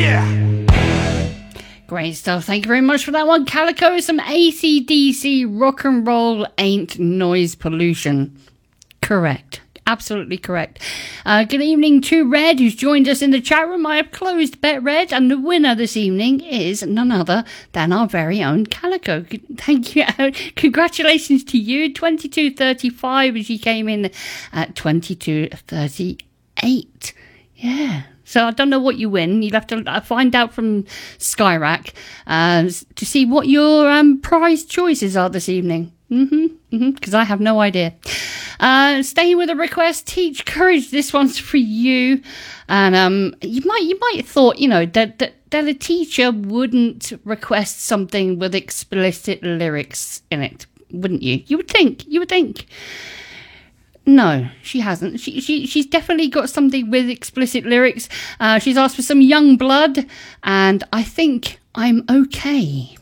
Great stuff. Thank you very much for that one, Calico. Some AC/DC rock and roll ain't noise pollution. Correct. Absolutely correct. Good evening to Red, who's joined us in the chat room. I have closed Bet Red, and the winner this evening is none other than our very own Calico. Thank you. Congratulations to you. 22.35 as you came in at 22.38. Yeah. So I don't know what you win. You'll have to find out from Skyrack to see what your prize choices are this evening. Because I have no idea. Staying with a request, Teach Courage. This one's for you. And you might have thought, that a teacher wouldn't request something with explicit lyrics in it, wouldn't you? You would think. No, she hasn't. She's definitely got something with explicit lyrics. She's asked for some Young Blood, and I think I'm okay.